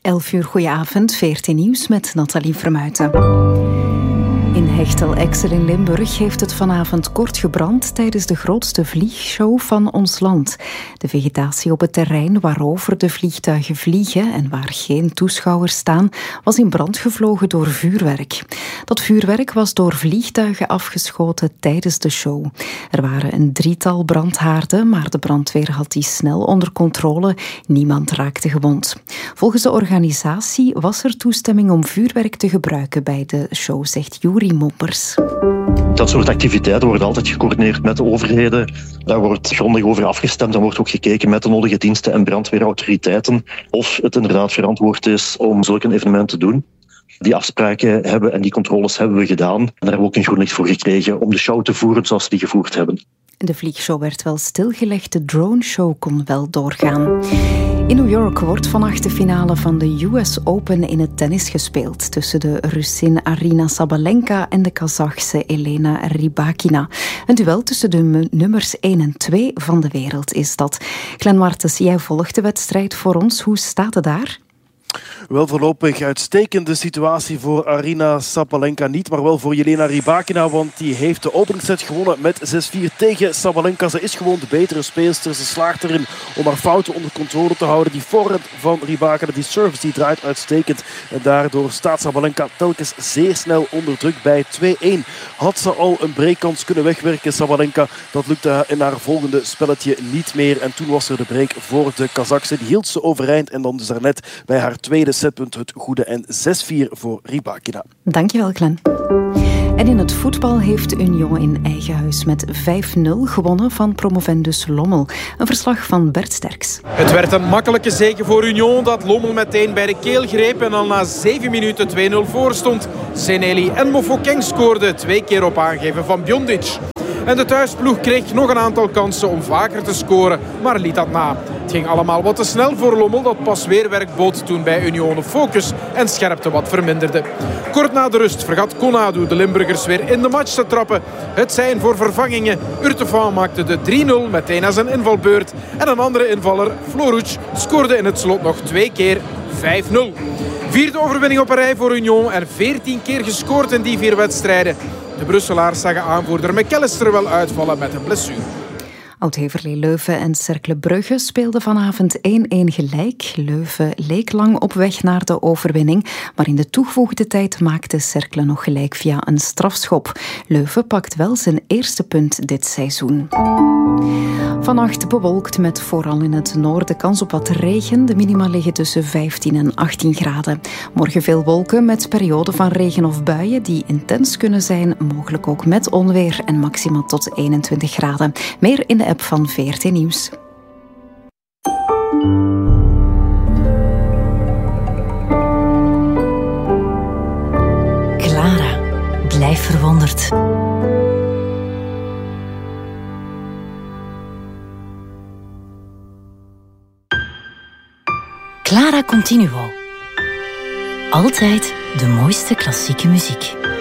11 uur, goedenavond, VRT Nieuws met Nathalie Vermuijten. In Hechtel-Exel in Limburg heeft het vanavond kort gebrand tijdens de grootste vliegshow van ons land. De vegetatie op het terrein waarover de vliegtuigen vliegen en waar geen toeschouwers staan, was in brand gevlogen door vuurwerk. Dat vuurwerk was door vliegtuigen afgeschoten tijdens de show. Er waren een 3-tal brandhaarden, maar de brandweer had die snel onder controle. Niemand raakte gewond. Volgens de organisatie was er toestemming om vuurwerk te gebruiken bij de show, zegt Juri Moppers. Dat soort activiteiten worden altijd gecoördineerd met de overheden. Daar wordt grondig over afgestemd en wordt ook gekeken met de nodige diensten en brandweerautoriteiten of het inderdaad verantwoord is om zulke evenementen te doen. Die afspraken hebben en die controles hebben we gedaan. En daar hebben we ook een groen licht voor gekregen om de show te voeren zoals we die gevoerd hebben. De vliegshow werd wel stilgelegd, de drone-show kon wel doorgaan. In New York wordt vannacht de finale van de US Open in het tennis gespeeld tussen de Russin Aryna Sabalenka en de Kazachse Elena Rybakina. Een duel tussen de nummers 1 en 2 van de wereld is dat. Glenn Martens, jij volgt de wedstrijd voor ons. Hoe staat het daar? Wel voorlopig uitstekende situatie voor Aryna Sabalenka niet, maar wel voor Jelena Rybakina, want die heeft de openingsset gewonnen met 6-4 tegen Sabalenka. Ze is gewoon de betere speelster. Ze slaagt erin om haar fouten onder controle te houden. Die voorhand van Rybakina, die service, die draait uitstekend. En daardoor staat Sabalenka telkens zeer snel onder druk bij 2-1. Had ze al een breakkans kunnen wegwerken, Sabalenka, dat lukte in haar volgende spelletje niet meer. En toen was er de break voor de Kazachse. Die hield ze overeind en dan dus daarnet bij haar tweede setpunt het goede en 6-4 voor Rybakina. Dankjewel, Glenn. En in het voetbal heeft Union in eigen huis met 5-0 gewonnen van promovendus Lommel. Een verslag van Bert Sterks. Het werd een makkelijke zege voor Union dat Lommel meteen bij de keel greep en al na 7 minuten 2-0 voor stond. Seneli en Mofokeng scoorden 2 keer op aangeven van Bjondic. En de thuisploeg kreeg nog een aantal kansen om vaker te scoren, maar liet dat na. Het ging allemaal wat te snel voor Lommel, dat pas weer werk bood toen bij Union de focus en scherpte wat verminderde. Kort na de rust vergat Konadu de Limburgers weer in de match te trappen. Het zijn voor vervangingen. Urtefan maakte de 3-0 meteen na zijn invalbeurt. En een andere invaller, Floruc, scoorde in het slot nog 2 keer 5-0. 4e overwinning op een rij voor Union en 14 keer gescoord in die 4 wedstrijden. De Brusselaars zagen aanvoerder McAllister wel uitvallen met een blessure. Oud-Heverlee Leuven en Cercle Brugge speelden vanavond 1-1 gelijk. Leuven leek lang op weg naar de overwinning, maar in de toegevoegde tijd maakte Cercle nog gelijk via een strafschop. Leuven pakt wel zijn eerste punt dit seizoen. Vannacht bewolkt met vooral in het noorden kans op wat regen. De minima liggen tussen 15 en 18 graden. Morgen veel wolken met perioden van regen of buien die intens kunnen zijn, mogelijk ook met onweer en maximaal tot 21 graden. Meer in de app van VRT Nieuws. Clara, blijf verwonderd. Clara Continuo. Altijd de mooiste klassieke muziek.